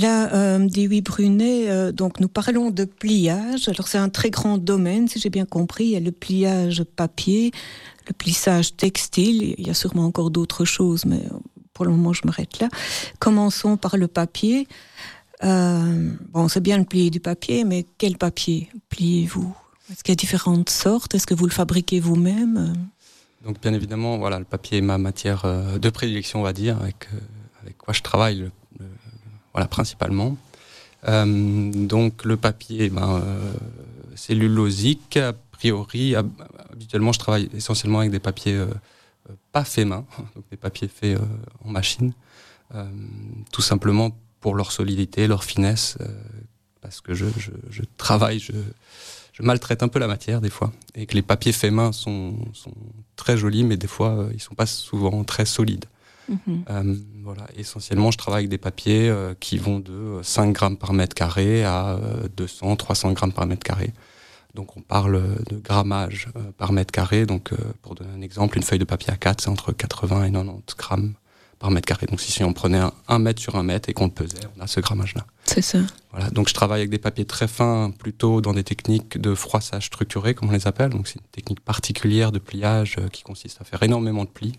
Là, Dewey Brunet, donc nous parlons de pliage. Alors c'est un très grand domaine, si j'ai bien compris. Il y a le pliage papier, le plissage textile. Il y a sûrement encore d'autres choses, mais pour le moment je m'arrête là. Commençons par le papier. Bon, c'est bien le plier du papier, mais quel papier pliez-vous? Est-ce qu'il y a différentes sortes? Est-ce que vous le fabriquez vous-même? Donc bien évidemment, voilà, le papier est ma matière de prédilection, on va dire, avec quoi je travaille voilà, principalement. Donc le papier, cellulosique, a priori, habituellement je travaille essentiellement avec des papiers pas faits main, donc des papiers faits en machine, tout simplement pour leur solidité, leur finesse, parce que je travaille, je maltraite un peu la matière des fois, et que les papiers faits main sont très jolis, mais des fois ils sont pas souvent très solides. Voilà, essentiellement, je travaille avec des papiers qui vont de 5 grammes par mètre carré à 200, 300 grammes par mètre carré. Donc, on parle de grammage par mètre carré. Donc, pour donner un exemple, une feuille de papier A4, c'est entre 80 et 90 grammes par mètre carré. Donc, si on prenait un mètre sur un mètre et qu'on le pesait, on a ce grammage-là. C'est ça. Voilà, donc je travaille avec des papiers très fins, plutôt dans des techniques de froissage structuré, comme on les appelle. Donc, c'est une technique particulière de pliage qui consiste à faire énormément de plis.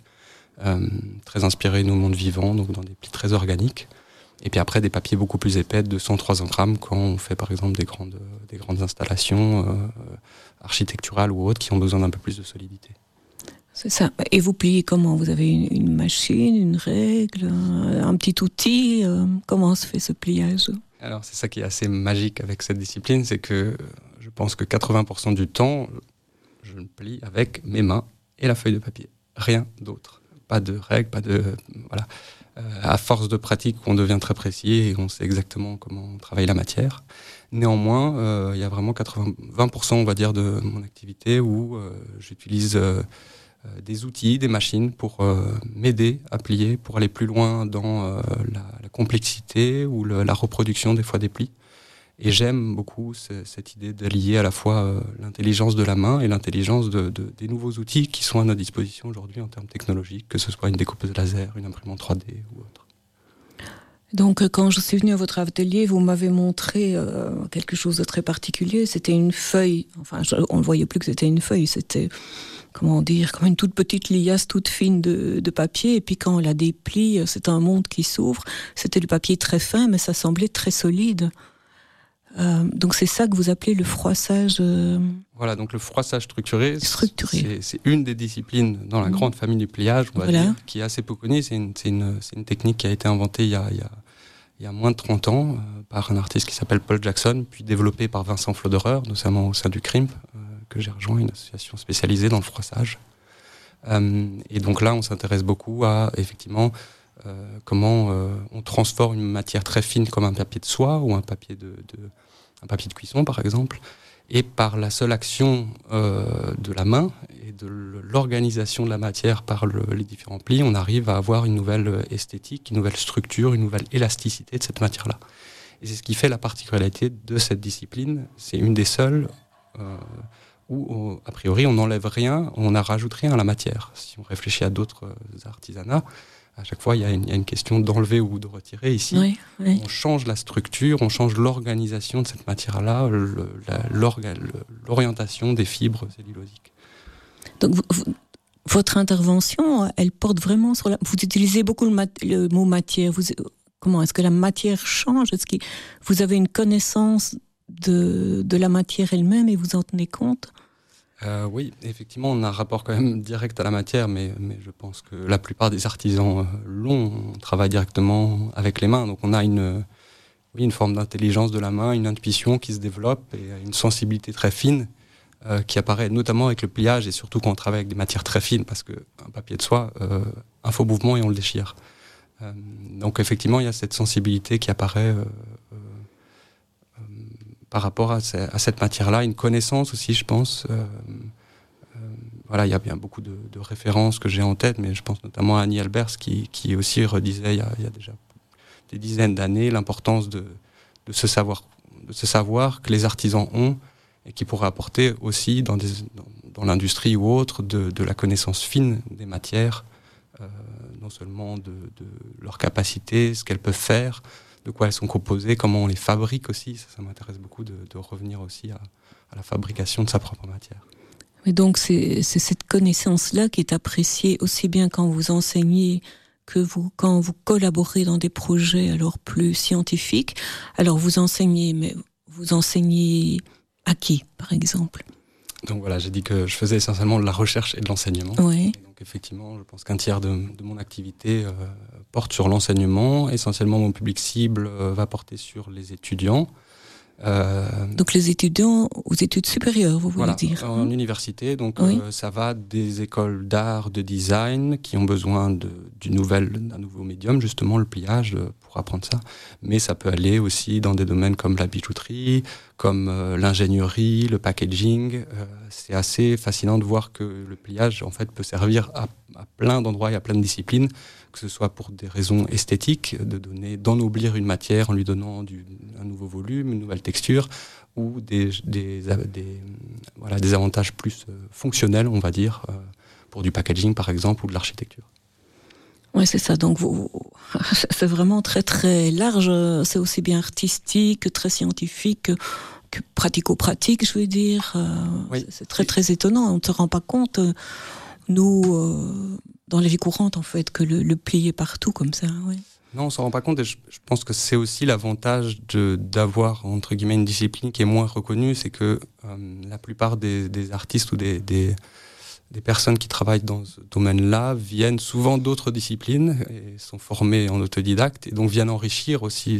Très inspiré de nos mondes vivants, donc dans des plis très organiques. Et puis après, des papiers beaucoup plus épais, de 200-300 grammes, quand on fait par exemple des grandes installations architecturales ou autres qui ont besoin d'un peu plus de solidité. C'est ça. Et vous pliez comment? Vous avez une machine, une règle, un petit outil? Comment se fait ce pliage? Alors c'est ça qui est assez magique avec cette discipline, c'est que je pense que 80% du temps, je le plie avec mes mains et la feuille de papier. Rien d'autre. Pas de règles, pas de... Voilà. À force de pratique, on devient très précis et on sait exactement comment on travaille la matière. Néanmoins, il y a vraiment 20%, on va dire, de mon activité où j'utilise des outils, des machines pour m'aider à plier, pour aller plus loin dans la complexité ou la reproduction des fois des plis. Et j'aime beaucoup cette idée d'allier à la fois l'intelligence de la main et l'intelligence des nouveaux outils qui sont à notre disposition aujourd'hui en termes technologiques, que ce soit une découpeuse laser, une imprimante 3D ou autre. Donc quand je suis venue à votre atelier, vous m'avez montré quelque chose de très particulier. C'était une feuille, enfin on ne voyait plus que c'était une feuille, c'était, comment dire, comme une toute petite liasse toute fine de papier. Et puis quand on la déplie, c'est un monde qui s'ouvre. C'était du papier très fin, mais ça semblait très solide. Donc c'est ça que vous appelez le froissage. Voilà, donc le froissage structuré. C'est une des disciplines dans la grande famille du pliage, on va dire, qui est assez peu connue. C'est une technique qui a été inventée il y a moins de 30 ans par un artiste qui s'appelle Paul Jackson, puis développée par Vincent Floderer, notamment au sein du CRIMP, que j'ai rejoint, une association spécialisée dans le froissage. Et donc là, on s'intéresse beaucoup à, effectivement, comment on transforme une matière très fine comme un papier de soie ou un papier de cuisson par exemple, et par la seule action de la main et de l'organisation de la matière par les différents plis, on arrive à avoir une nouvelle esthétique, une nouvelle structure, une nouvelle élasticité de cette matière-là. Et c'est ce qui fait la particularité de cette discipline. C'est une des seules où, a priori, on n'enlève rien, on ne rajoute rien à la matière. Si on réfléchit à d'autres artisanats, à chaque fois, il y a une question d'enlever ou de retirer. Ici, oui. On change la structure, on change l'organisation de cette matière-là, l'orientation des fibres cellulosiques. Donc, votre intervention, elle porte vraiment sur Vous utilisez beaucoup le mot matière. Comment est-ce que la matière change? Est-ce que vous avez une connaissance de la matière elle-même et vous en tenez compte? Oui, effectivement, on a un rapport quand même direct à la matière, mais je pense que la plupart des artisans on travaille directement avec les mains. Donc on a une forme d'intelligence de la main, une intuition qui se développe et une sensibilité très fine qui apparaît notamment avec le pliage et surtout quand on travaille avec des matières très fines, parce qu'un papier de soie, un faux mouvement et on le déchire. Donc effectivement, il y a cette sensibilité qui apparaît par rapport à cette matière-là, une connaissance aussi, je pense. Voilà, il y a bien beaucoup de références que j'ai en tête, mais je pense notamment à Annie Albers qui aussi redisait il y a déjà des dizaines d'années l'importance de ce savoir que les artisans ont et qui pourrait apporter aussi dans l'industrie ou autre de la connaissance fine des matières, non seulement de leur capacité, ce qu'elles peuvent faire, de quoi elles sont composées, comment on les fabrique aussi. Ça m'intéresse beaucoup de revenir aussi à la fabrication de sa propre matière. Et donc c'est cette connaissance-là qui est appréciée aussi bien quand vous enseignez que quand vous collaborez dans des projets alors plus scientifiques. Alors vous enseignez, mais vous enseignez à qui, par exemple ? Donc voilà, j'ai dit que je faisais essentiellement de la recherche et de l'enseignement. Oui. Et donc effectivement, je pense qu'un tiers de mon activité porte sur l'enseignement. Essentiellement, mon public cible va porter sur les étudiants. Donc les étudiants aux études supérieures, vous voulez dire en université, donc oui. Ça va des écoles d'art, de design qui ont besoin d'un nouveau médium, justement le pliage, pour apprendre ça. Mais ça peut aller aussi dans des domaines comme la bijouterie, comme l'ingénierie, le packaging. C'est assez fascinant de voir que le pliage en fait peut servir à plein d'endroits et à plein de disciplines, que ce soit pour des raisons esthétiques, d'ennoblir une matière en lui donnant un nouveau volume, une nouvelle texture, ou des avantages plus fonctionnels, on va dire, pour du packaging par exemple, ou de l'architecture. Oui, c'est ça. Donc, c'est vraiment très très large. C'est aussi bien artistique, très scientifique que pratico-pratique, je veux dire. Oui. C'est très très étonnant. On ne se rend pas compte, nous, dans la vie courante, en fait, que le pli est partout comme ça. Oui. Non, on s'en rend pas compte. Et je pense que c'est aussi l'avantage d'avoir, entre guillemets, une discipline qui est moins reconnue. C'est que la plupart des artistes ou des personnes qui travaillent dans ce domaine-là viennent souvent d'autres disciplines et sont formés en autodidacte et donc viennent enrichir aussi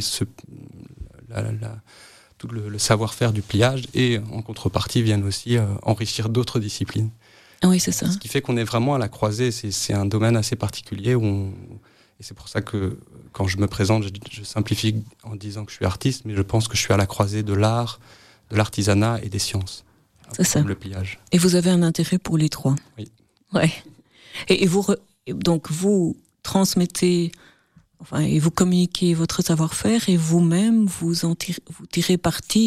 tout le savoir-faire du pliage et en contrepartie viennent aussi enrichir d'autres disciplines. Oui, c'est ça. Ce qui fait qu'on est vraiment à la croisée. C'est un domaine assez particulier et c'est pour ça que quand je me présente, je simplifie en disant que je suis artiste, mais je pense que je suis à la croisée de l'art, de l'artisanat et des sciences. C'est ça. Le pliage. Et vous avez un intérêt pour les trois. Oui. Ouais. Et donc vous transmettez, et vous communiquez votre savoir-faire et vous-même vous tirez parti